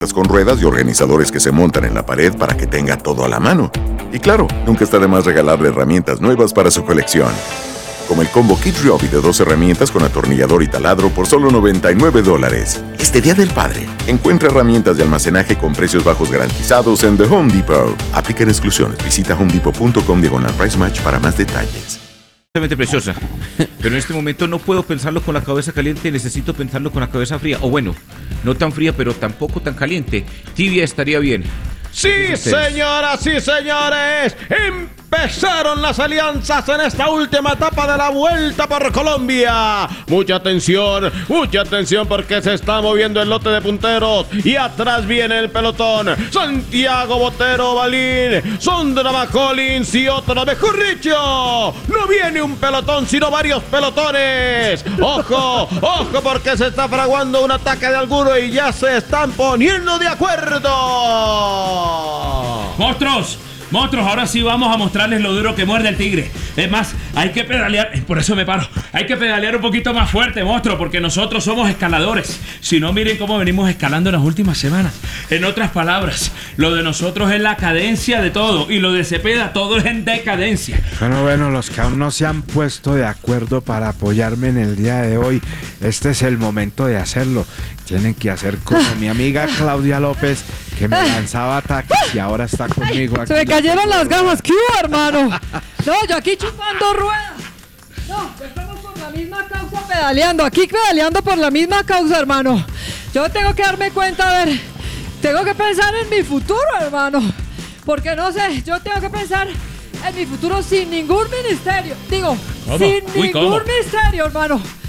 con ruedas y organizadores que se montan en la pared para que tenga todo a la mano. Y claro, nunca está de más regalarle herramientas nuevas para su colección. Como el combo Kit Ryobi de 2 herramientas con atornillador y taladro por solo $99. Este Día del Padre, encuentra herramientas de almacenaje con precios bajos garantizados en The Home Depot. Aplican exclusiones. Visita homedepot.com/price match para más detalles. Preciosa, pero en este momento no puedo pensarlo con la cabeza caliente, necesito pensarlo con la cabeza fría, o bueno, no tan fría pero tampoco tan caliente, tibia estaría bien. Sí, señoras y señores, empezaron las alianzas en esta última etapa de la Vuelta por Colombia. Mucha atención porque se está moviendo el lote de punteros y atrás viene el pelotón. Santiago Botero Balín, Sondra McCollins y otro mejor dicho. No viene un pelotón sino varios pelotones. Ojo porque se está fraguando un ataque de alguno y ya se están poniendo de acuerdo. Monstruos, ahora sí vamos a mostrarles lo duro que muerde el tigre. Es más, hay que pedalear, por eso me paro. Hay que pedalear un poquito más fuerte, monstruo, porque nosotros somos escaladores. Si no, miren cómo venimos escalando en las últimas semanas. En otras palabras, lo de nosotros es la cadencia de todo, y lo de Cepeda todo es en decadencia. Bueno, los que aún no se han puesto de acuerdo para apoyarme en el día de hoy, este es el momento de hacerlo. Tienen que hacer como mi amiga Claudia López, que me lanzaba ataques y ahora está conmigo aquí. Se me cayeron las gafas, ¿qué hubo, hermano? No, yo aquí chupando ruedas. No, estamos por la misma causa pedaleando, aquí pedaleando por la misma causa, hermano. Yo tengo que darme cuenta, tengo que pensar en mi futuro, hermano. Porque no sé, yo tengo que pensar en mi futuro sin ningún ministerio. Digo, ¿cómo? Sin ningún ministerio, hermano.